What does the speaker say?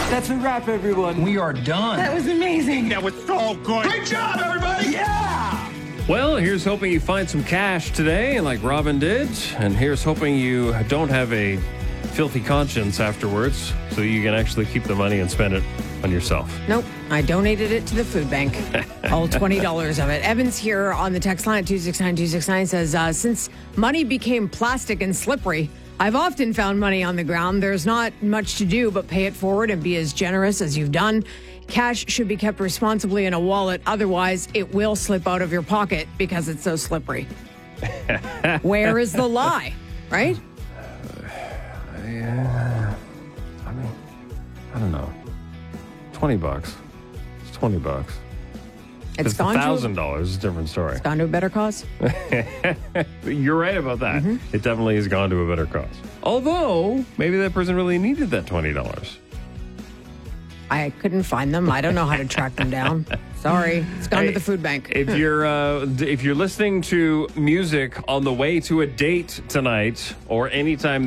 That's a wrap, everyone. We are done. That was amazing. That was so good. Great job, everybody! Yeah! Well, here's hoping you find some cash today, like Robin did. And here's hoping you don't have a filthy conscience afterwards, so you can actually keep the money and spend it on yourself. Nope. I donated it to the food bank. All $20 of it. Evans here on the text line at 269-269 says, since money became plastic and slippery, I've often found money on the ground. There's not much to do but pay it forward and be as generous as you've done. Cash should be kept responsibly in a wallet. Otherwise, it will slip out of your pocket because it's so slippery. Where is the lie, right? Yeah. I mean, I don't know. $20. It's $20. It's It's gone to $1,000 is a different story. It's gone to a better cause. You're right about that. Mm-hmm. It definitely has gone to a better cause. Although, maybe that person really needed that $20. I couldn't find them. I don't know how to track them down. Sorry. It's gone to the food bank. If you're listening to music on the way to a date tonight or anytime